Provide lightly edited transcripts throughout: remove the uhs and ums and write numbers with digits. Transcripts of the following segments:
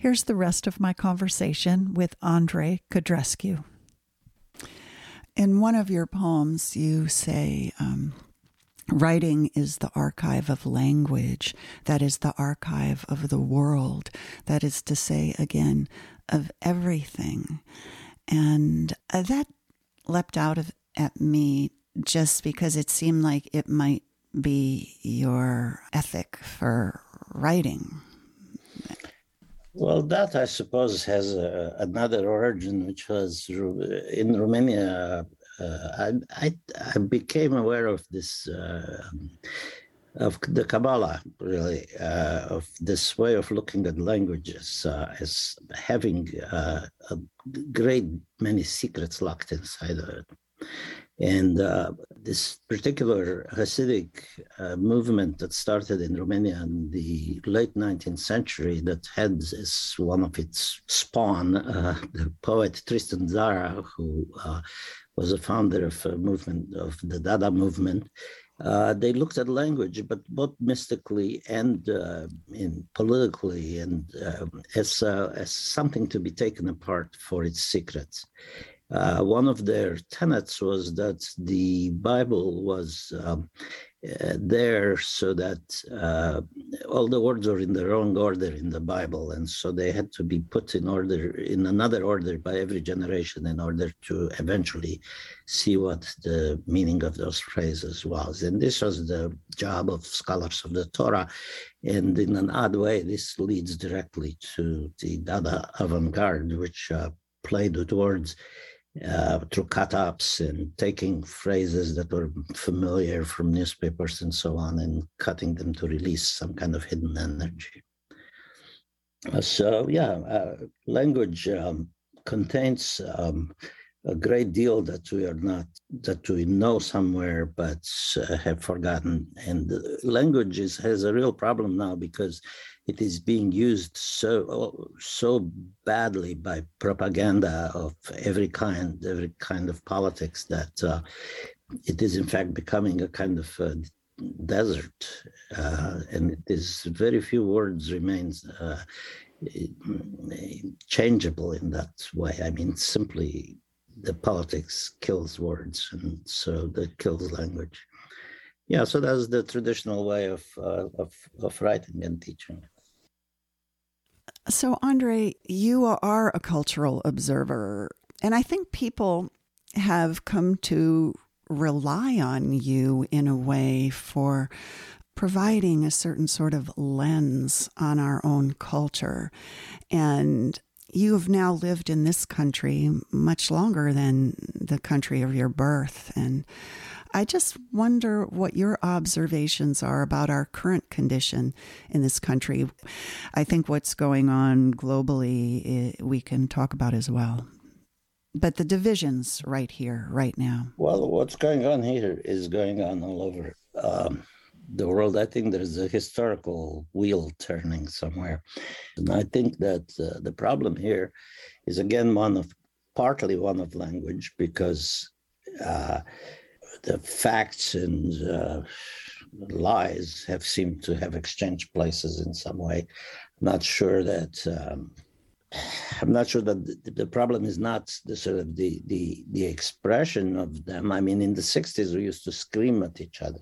Here's the rest of my conversation with Andrei Codrescu. In one of your poems, you say, writing is the archive of language, that is the archive of the world, that is to say, again, of everything. And that leapt out at me just because it seemed like it might be your ethic for writing. Well, that I suppose has another origin, which was in Romania. I became aware of this, of the Kabbalah, really, of this way of looking at languages as having a great many secrets locked inside of it. And this particular Hasidic movement that started in Romania in the late 19th century, that had as one of its spawn the poet Tristan Tzara, who was a founder of a movement of the Dada movement. They looked at language, but both mystically and politically, and as something to be taken apart for its secrets. One of their tenets was that the Bible was there so that all the words are in the wrong order in the Bible, and so they had to be put in order, in another order by every generation in order to eventually see what the meaning of those phrases was. And this was the job of scholars of the Torah. And in an odd way, this leads directly to the Dada avant-garde, which played with words through cut-ups and taking phrases that were familiar from newspapers and so on and cutting them to release some kind of hidden energy. Language contains a great deal that we know somewhere but have forgotten. And language has a real problem now because it is being used so badly by propaganda of every kind of politics, that it is in fact becoming a kind of desert, and it is very few words remains changeable in that way. I mean, simply the politics kills words, and so that kills language. Yeah, so that's the traditional way of writing and teaching. So, Andrei, you are a cultural observer, and I think people have come to rely on you in a way for providing a certain sort of lens on our own culture. And you have now lived in this country much longer than the country of your birth. And I just wonder what your observations are about our current condition in this country. I think what's going on globally, we can talk about as well. But the divisions right here, right now. Well, what's going on here is going on all over the world. I think there's a historical wheel turning somewhere. And I think that the problem here is, again, partly one of language, because the facts and lies have seemed to have exchanged places in some way. I'm not sure that the problem is not the sort of the expression of them. I mean, in the 60s, we used to scream at each other.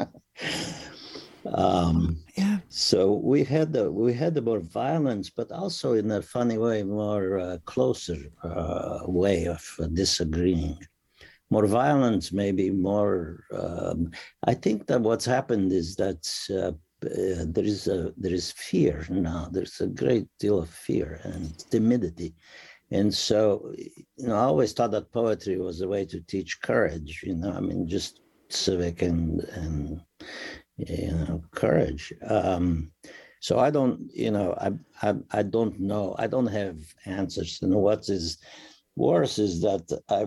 So we had the more violence, but also in a funny way, more closer way of disagreeing. More violence, maybe more. I think that what's happened is that there is fear now. There's a great deal of fear and timidity, and so I always thought that poetry was a way to teach courage. I mean, just civic and courage. So I don't, I don't know. I don't have answers. What is worse is that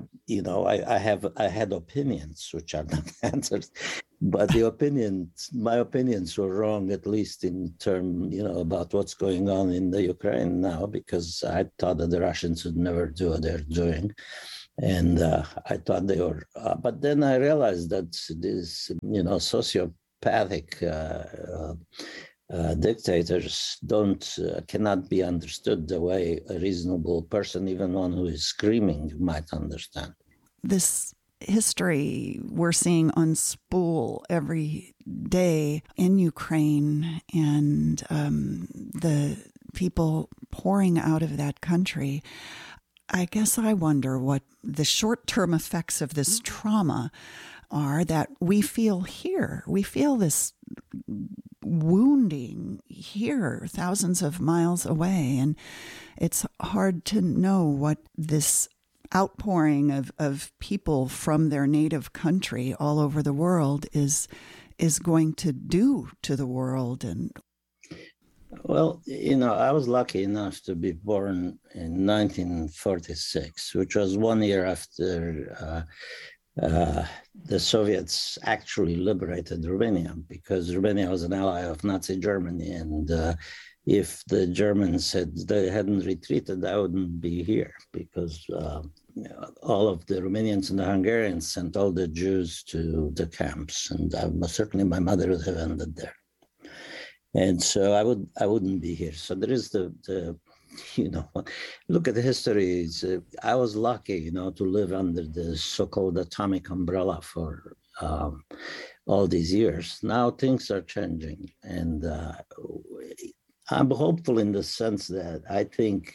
I had opinions which are not answers, but my opinions were wrong, at least in term, about what's going on in the Ukraine now, because I thought that the Russians would never do what they're doing. And I thought they were, but then I realized that this, sociopathic dictators cannot be understood the way a reasonable person, even one who is screaming, might understand. This history we're seeing on spool every day in Ukraine, and the people pouring out of that country. I guess I wonder what the short-term effects of this trauma are that we feel here. We feel this wounding here, thousands of miles away, and it's hard to know what this outpouring of people from their native country all over the world is going to do to the world. And well, I was lucky enough to be born in 1946, which was 1 year after the Soviets actually liberated Romania, because Romania was an ally of Nazi Germany. And if the Germans they hadn't retreated, I wouldn't be here, because all of the Romanians and the Hungarians sent all the Jews to the camps. And certainly my mother would have ended there. And so I wouldn't be here. So there is the look at the history. I was lucky, to live under the so-called atomic umbrella for all these years. Now things are changing, and I'm hopeful in the sense that I think,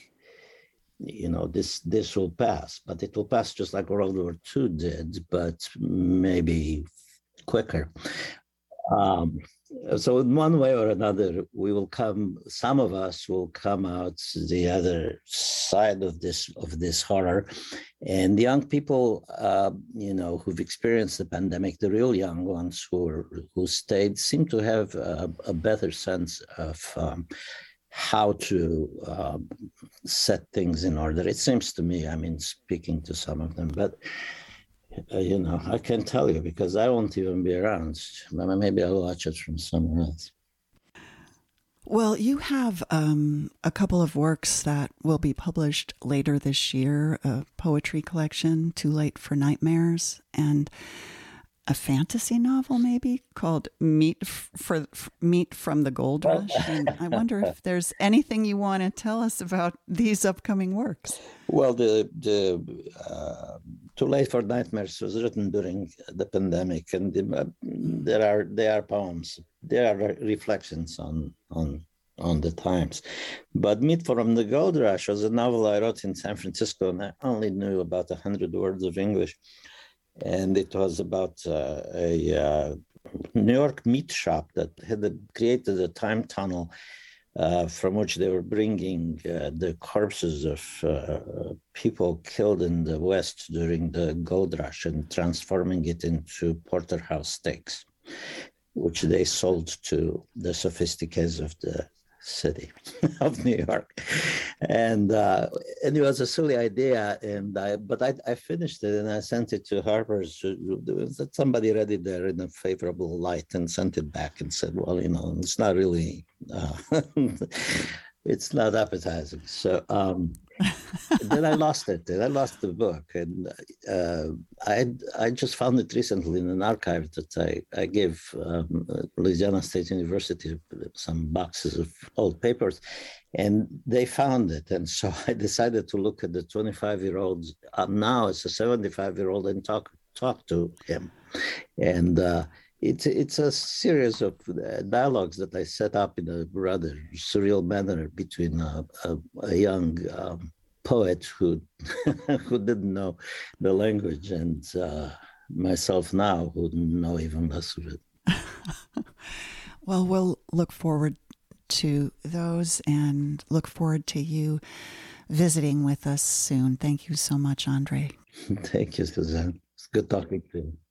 this will pass, but it will pass just like World War II did, but maybe quicker. So in one way or another, some of us will come out the other side of this horror. And the young people, who've experienced the pandemic, the real young ones who stayed, seem to have a better sense of how to set things in order. It seems to me, speaking to some of them, but I can't tell you because I won't even be around. Maybe I'll watch it from somewhere else. Well, you have a couple of works that will be published later this year, a poetry collection, Too Late for Nightmares, and a fantasy novel maybe called Meat from the Gold Rush. And I wonder if there's anything you want to tell us about these upcoming works. Well, the Too Late for Nightmares was written during the pandemic, and they are poems. They are reflections on the times. But Meat from the Gold Rush was a novel I wrote in San Francisco, and I only knew about 100 words of English. And it was about a New York meat shop that had created a time tunnel from which they were bringing the corpses of people killed in the West during the gold rush and transforming it into porterhouse steaks, which they sold to the sophisticates of the city of New York. And it was a silly idea, but I finished it and I sent it to Harper's. Somebody read it there in a favorable light and sent it back and said, well, it's not really, it's not appetizing. So then I lost it. I lost the book. And I just found it recently in an archive that I gave Louisiana State University some boxes of old papers, and they found it. And so I decided to look at the 25-year-old now as a 75-year-old and talk to him. And it's a series of dialogues that I set up in a rather surreal manner between a young poet who who didn't know the language and myself now who know even less of it. Well, we'll look forward to those and look forward to you visiting with us soon. Thank you so much, Andre. Thank you, Suzanne. It's good talking to you.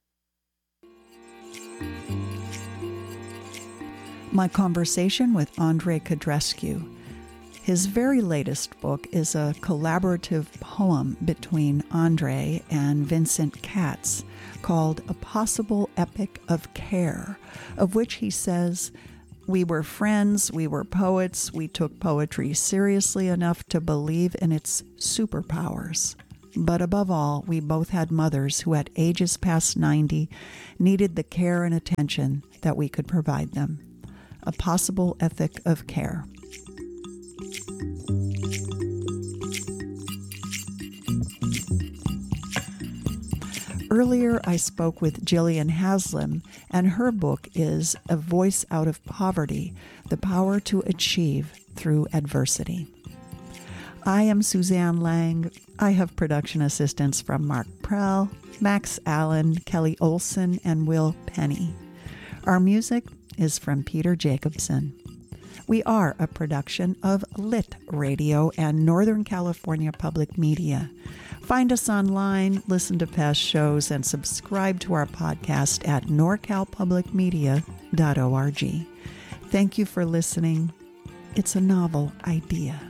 My conversation with Andre Codrescu. His very latest book is a collaborative poem between Andre and Vincent Katz called A Possible Epic of Care, of which he says, "We were friends, we were poets, we took poetry seriously enough to believe in its superpowers. But above all, we both had mothers who at ages past 90 needed the care and attention that we could provide them. A Possible Ethic of Care. Earlier, I spoke with Jillian Haslam, and her book is A Voice Out of Poverty, The Power to Achieve Through Adversity. I am Suzanne Lang. I have production assistance from Mark Prell, Max Allen, Kelly Olson, and Will Penny. Our music is from Peter Jacobson. We are a production of Lit Radio and Northern California Public Media. Find us online, listen to past shows, and subscribe to our podcast at norcalpublicmedia.org. Thank you for listening. It's a novel idea.